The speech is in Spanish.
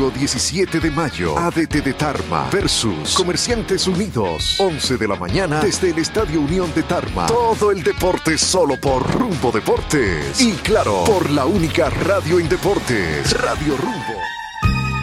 Domingo 17 de mayo, ADT de Tarma versus Comerciantes Unidos. 11 de la mañana desde el Estadio Unión de Tarma. Todo el deporte solo por Rumbo Deportes. Y claro, por la única radio en deportes, Radio Rumbo.